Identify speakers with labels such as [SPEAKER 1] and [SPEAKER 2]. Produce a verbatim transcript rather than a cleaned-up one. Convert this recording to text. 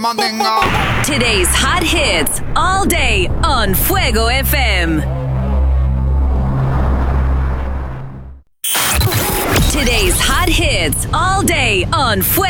[SPEAKER 1] Mandinga.
[SPEAKER 2] Today's hot hits all day on Fuego F M. Today's hot hits all day on Fuego.